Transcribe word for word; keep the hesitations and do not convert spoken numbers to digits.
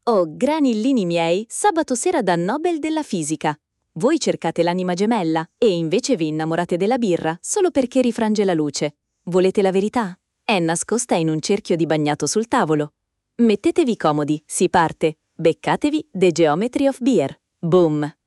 Oh, granillini miei, sabato sera da Nobel della fisica. Voi cercate l'anima gemella e invece vi innamorate della birra solo perché rifrange la luce. Volete la verità? È nascosta in un cerchio di bagnato sul tavolo. Mettetevi comodi, si parte. Beccatevi The Geometry of Beer. Boom!